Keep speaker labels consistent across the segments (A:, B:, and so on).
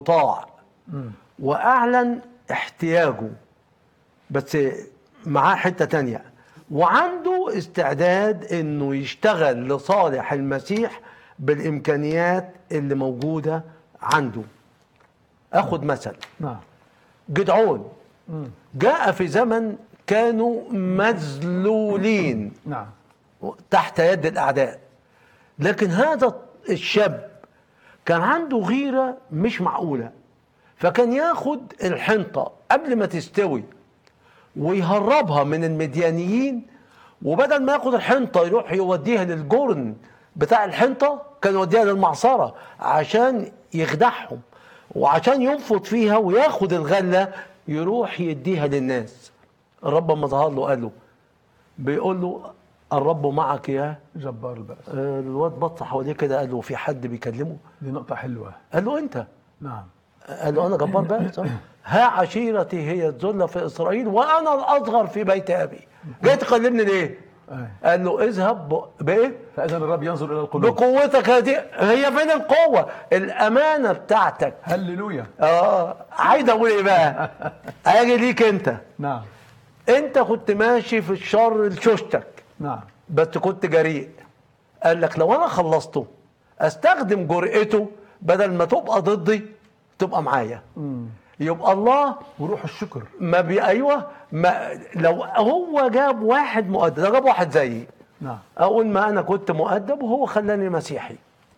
A: طاع واعلن احتياجه، بس معاه حته تانية، وعنده استعداد انه يشتغل لصالح المسيح بالامكانيات اللي موجوده عنده. اخد مثل
B: نعم.
A: جدعون جاء في زمن كانوا مذلولين
B: نعم.
A: تحت يد الاعداء، لكن هذا الشاب كان عنده غيره مش معقوله، فكان ياخد الحنطه قبل ما تستوي ويهربها من المديانيين، وبدل ما ياخد الحنطه يروح يوديها للجرن بتاع الحنطه، كان يوديها للمعصره عشان يخدعهم، وعشان ينفض فيها وياخد الغله يروح يديها للناس. الرب اما ظهر له قال له، بيقول له الرب معك يا
B: جبار البأس.
A: الواد بص حواليه كده، قال له في حد بيكلمه؟
B: دي نقطة حلوة.
A: قال له انت.
B: نعم.
A: قال له انا جبار بأس. ها عشيرتي هي الذله في اسرائيل وانا الاصغر في بيت ابي، جاي تكلمني ليه؟ قال له اذهب بايه؟
B: فاذا الرب ينظر الى القلوب.
A: بقوتك هذه. هي فين القوه؟ الامانه بتاعتك.
B: هللويا.
A: عايز اقول ايه بقى؟ اجي ليك انت.
B: نعم.
A: انت كنت ماشي في الشر لشوشتك.
B: نعم.
A: بس كنت جريء. قال لك لو انا خلصته استخدم جرأته، بدل ما تبقى ضدي تبقى معايا. يبقى الله
B: وروح الشكر.
A: ما ايوه، ما لو هو جاب واحد مؤدب، لو جاب واحد زيي،
B: نعم،
A: اقول ما انا كنت مؤدب وهو خلاني مسيحي.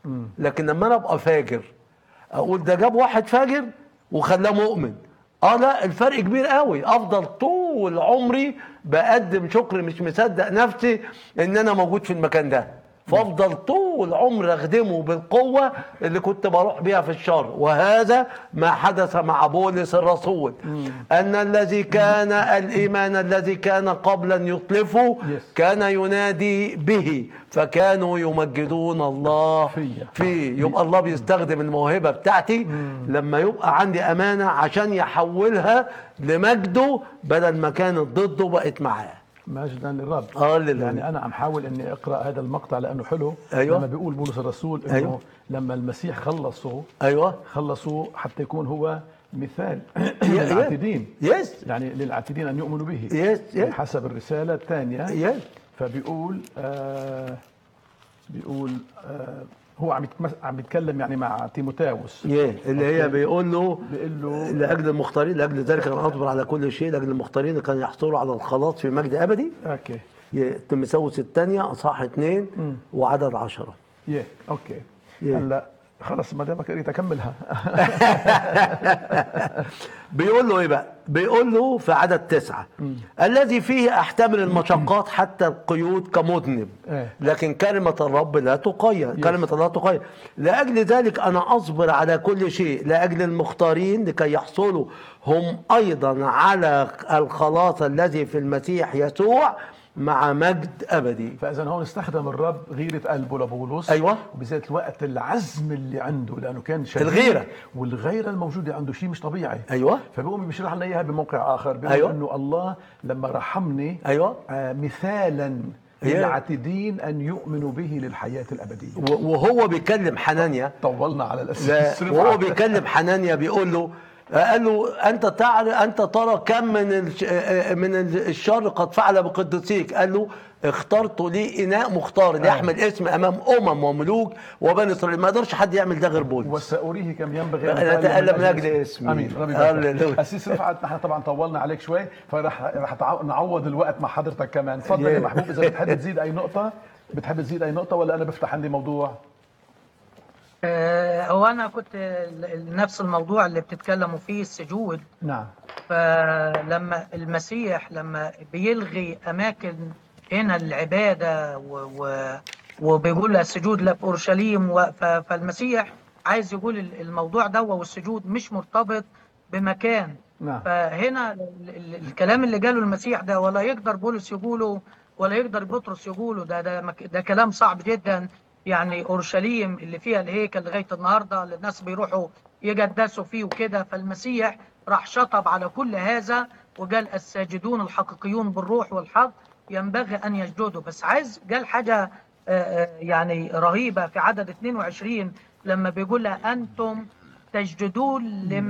A: لكن لما انا ابقى فاجر اقول ده جاب واحد فاجر وخلاه مؤمن. لا، الفرق كبير قوي. افضل طول عمري بقدم شكر، مش مصدق نفسي ان انا موجود في المكان ده، فافضل طول عمري اخدمه بالقوه اللي كنت بروح بيها في الشر. وهذا ما حدث مع بولس الرسول، ان الذي كان الايمان الذي كان قبل ان يطلفه كان ينادي به، فكانوا يمجدون الله فيه. يبقى الله بيستخدم الموهبه بتاعتي لما يبقى عندي امانه عشان يحولها لمجده، بدل ما كانت ضده بقت معاه.
B: مجدا للرب. يعني انا عم حاول اني اقرا هذا المقطع لانه حلو.
A: أيوة.
B: لما بيقول بولس الرسول انه
A: أيوة.
B: لما المسيح خلصه، خلصوا حتى يكون هو مثال للعاتدين. يعني للعاتدين ان يؤمنوا به حسب الرساله الثانيه. فبيقول هو عم يتكلم يعني مع تيموثاوس،
A: اللي هي بيقول له لاجل المختارين، لاجل ذلك انا اصبر على كل شيء، لاجل المختارين اللي كانوا يحصلوا على الخلاص في مجد ابدي. تيموثاوس الثانيه اصحاح 2 وعدد 10.
B: اوكي. هلا خلص ما دامك قريت اكملها.
A: بيقول له ايه بقى؟ بيقول له في عدد 9 الذي فيه احتمل المشقات حتى القيود كمذنب، لكن كلمة الرب لا تقيد. كلمة الله تقيد. لأجل ذلك أنا أصبر على كل شيء لأجل المختارين لكي يحصلوا هم أيضا على الخلاص الذي في المسيح يسوع مع مجد أبدي.
B: فإذا هون استخدم الرب غيرة قلبه لبولس. وبذات الوقت العزم اللي عنده، لأنه كان شديد.
A: الغيرة
B: والغيرة الموجودة عنده شيء مش طبيعي. فبيقوم بيشرح لنا إياها بموقع آخر. بيقول إنه الله لما رحمني مثالا للعاتدين أن يؤمنوا به للحياة الأبدية.
A: وهو بيكلم حنانيا،
B: طولنا على الأساس.
A: وهو بيكلم حنانيا بيقول له، قال له انت تعرف، انت ترى كم من الشر قد فعل بقدسيك. قال له اخترت لي اناء مختار ليحمل اسم امام وملوك وبني اسرائيل. ما يقدرش حد يعمل ده غير بولس.
B: وسأريه كم ينبغي ان
A: اتألم من اجل اسمي.
B: امين. ربي اسيس رفعت، نحن طبعا طولنا عليك شوي، فرح نعوض الوقت مع حضرتك كمان. تفضل يا محبوب، اذا بتحب تزيد اي نقطه ولا انا بفتح عندي موضوع؟
C: هو أنا كنت نفس الموضوع اللي بتتكلموا فيه، السجود.
B: نعم.
C: فلما المسيح لما بيلغي أماكن هنا العبادة وبيقول السجود لا في أورشليم، فالمسيح عايز يقول الموضوع ده والسجود مش مرتبط بمكان.
B: نعم.
C: فهنا الكلام اللي قاله المسيح ده ولا يقدر بولس يقوله ولا يقدر بطرس يقوله. ده كلام صعب جدا. يعني أورشليم اللي فيها الهيكل لغاية النهاردة اللي الناس بيروحوا يقدسوا فيه وكده، فالمسيح راح شطب على كل هذا وقال الساجدون الحقيقيون بالروح والحق ينبغي أن يسجدوا. بس قال حاجة يعني رهيبة في عدد 22 لما بيقول أنتم تجددون